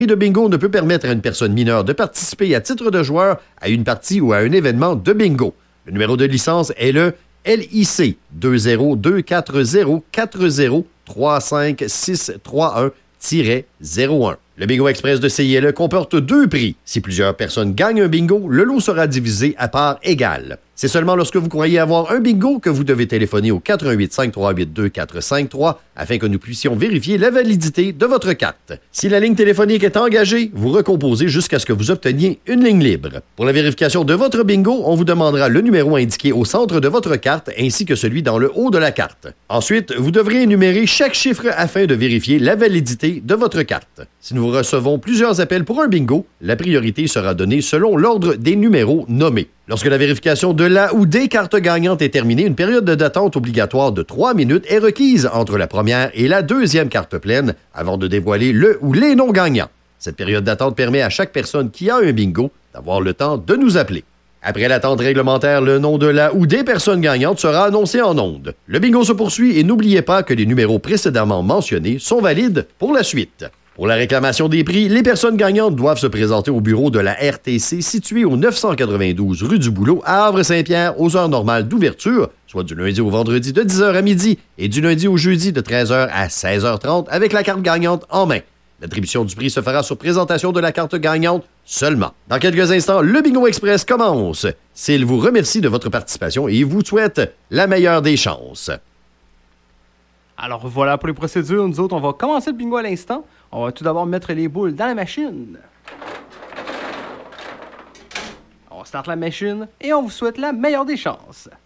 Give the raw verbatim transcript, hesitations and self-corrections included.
de bingo ne peut permettre à une personne mineure de participer à titre de joueur à une partie ou à un événement de bingo. Le numéro de licence est le L I C deux zéro deux quatre zéro quatre zéro trois cinq six trois un zéro un. Le Bingo Express de C I L E comporte deux prix. Si plusieurs personnes gagnent un bingo, le lot sera divisé à parts égales. C'est seulement lorsque vous croyez avoir un bingo que vous devez téléphoner au quatre un huit cinq trois huit deux quatre cinq trois afin que nous puissions vérifier la validité de votre carte. Si la ligne téléphonique est engagée, vous recomposez jusqu'à ce que vous obteniez une ligne libre. Pour la vérification de votre bingo, on vous demandera le numéro indiqué au centre de votre carte ainsi que celui dans le haut de la carte. Ensuite, vous devrez énumérer chaque chiffre afin de vérifier la validité de votre carte. Si nous recevons plusieurs appels pour un bingo, la priorité sera donnée selon l'ordre des numéros nommés. Lorsque la vérification de la ou des cartes gagnantes est terminée, une période d'attente obligatoire de trois minutes est requise entre la première et la deuxième carte pleine avant de dévoiler le ou les noms gagnants. Cette période d'attente permet à chaque personne qui a un bingo d'avoir le temps de nous appeler. Après l'attente réglementaire, le nom de la ou des personnes gagnantes sera annoncé en ondes. Le bingo se poursuit et n'oubliez pas que les numéros précédemment mentionnés sont valides pour la suite. Pour la réclamation des prix, les personnes gagnantes doivent se présenter au bureau de la R T C situé au neuf cent quatre-vingt-douze rue du Boulot à Havre-Saint-Pierre aux heures normales d'ouverture, soit du lundi au vendredi de dix heures à midi et du lundi au jeudi de treize heures à seize heures trente avec la carte gagnante en main. L'attribution du prix se fera sur présentation de la carte gagnante seulement. Dans quelques instants, le Bingo Express commence. S'il vous remercie de votre participation et vous souhaite la meilleure des chances. Alors voilà pour les procédures. Nous autres, on va commencer le bingo à l'instant. On va tout d'abord mettre les boules dans la machine. On starte la machine et on vous souhaite la meilleure des chances.